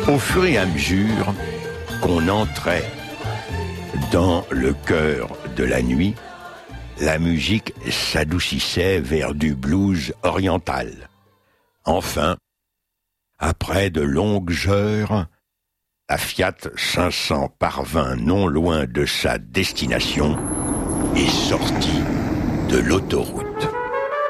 Au fur et à mesure qu'on entrait dans le cœur de la nuit, la musique s'adoucissait vers du blues oriental. Enfin, après de longues heures, la Fiat 500 parvint non loin de sa destination et sortit de l'autoroute.